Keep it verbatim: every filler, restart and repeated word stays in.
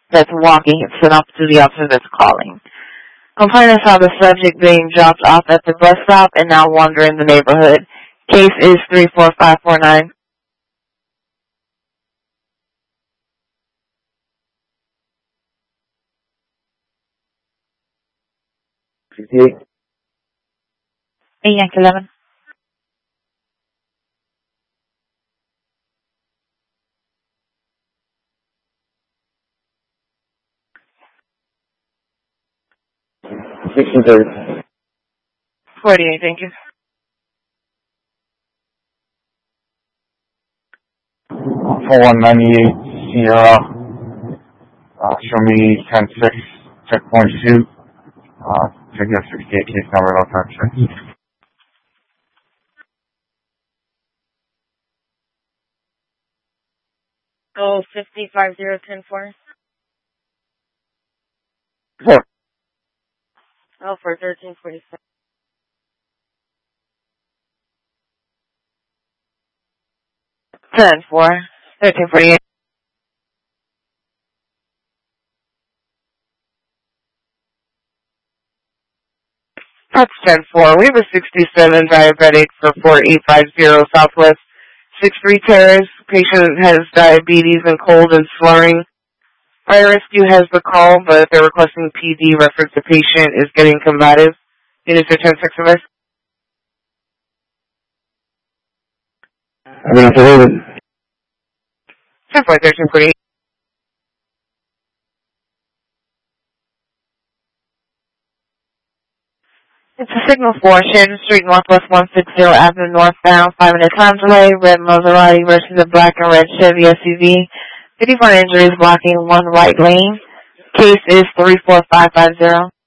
that's walking and sent off to the officer that's calling. Complainant saw the subject being dropped off at the bus stop and now wandering the neighborhood. Case is three four five four nine. fifty-eight. Hey, Yankee eleven. sixteen thirty. forty-eight, thank you. four one nine eight Sierra. Uh, show me ten six, checkpoint two. Uh, check your sixty-eight case number, no time check. Oh, fifty-five zero ten four. Four. Oh, for thirteen forty-seven. ten four. thirteen forty-eight. That's ten four. We have a sixty-seven diabetic for four eight five zero Southwest six three Terrace. Patient has diabetes and cold and slurring. Fire rescue has the call, but they're requesting P D reference the patient is getting combative. Units are ten six of us. I'm going to hold it. ten four thirteen forty-eight. It's a signal for Shannon Street, Northwest one sixty Avenue northbound, five minute time delay, red Maserati versus a black and red Chevy S U V. fifty-four injuries blocking one right lane. Case is three four five five zero.